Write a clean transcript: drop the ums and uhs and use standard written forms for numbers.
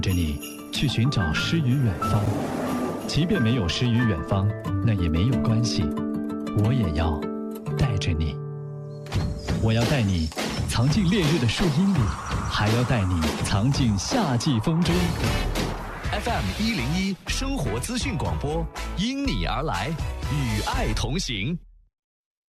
着你去寻找诗与远方，即便没有诗与远方，那也没有关系，我也要带着你。我要带你藏进烈日的树荫里，还要带你藏进夏季风中。 FM101生活资讯广播，因你而来，与爱同行。